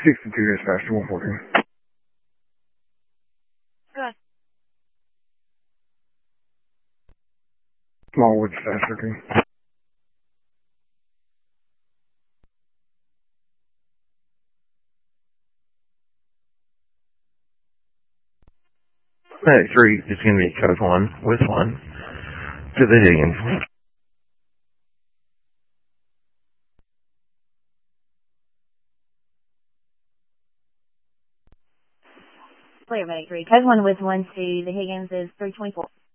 62 dispatch to 114. Good. Smallwood dispatch 13. Medic 3 is going to be code 1 with 1 to the Higgins. Player Medic 3, code 1 with 1 to the Higgins is 324.